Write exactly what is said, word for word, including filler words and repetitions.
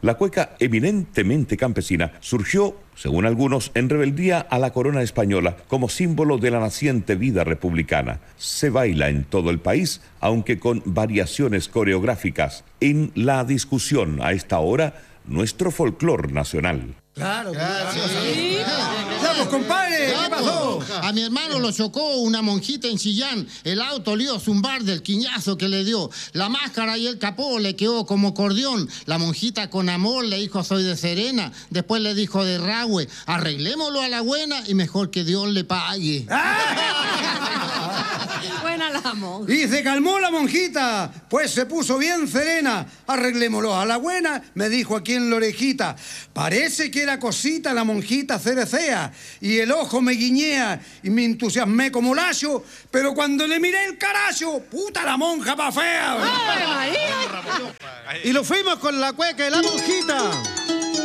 La cueca, eminentemente campesina, surgió, según algunos, en rebeldía a la corona española como símbolo de la naciente vida republicana. Se baila en todo el país, aunque con variaciones coreográficas. En la discusión a esta hora, nuestro folclor nacional. Claro, claro. Sí. Vamos, compadre, ¿qué pasó? A mi hermano lo chocó una monjita en Chillán. El auto le dio zumbar del quiñazo que le dio. La máscara y el capó le quedó como cordión. La monjita con amor le dijo soy de Serena. Después le dijo de Rahue, arreglémoslo a la buena y mejor que Dios le pague. Buena la monja. Y se calmó la monjita, pues se puso bien serena. Arreglémoslo a la buena, me dijo aquí en la orejita. Parece que era cosita la monjita cerecea y el ojo me guiñea y me entusiasmé como lacho, pero cuando le miré el caracho, puta la monja pa' fea. ¡Ay, María! Y lo fuimos con la cueca de la monjita.